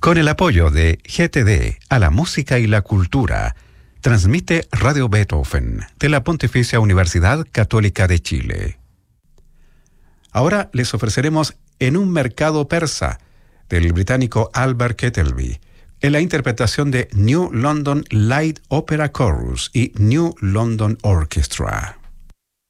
Con el apoyo de GTD a la música y la cultura, transmite Radio Beethoven de la Pontificia Universidad Católica de Chile. Ahora les ofreceremos En un mercado persa, del británico Albert Kettleby, en la interpretación de New London Light Opera Chorus y New London Orchestra.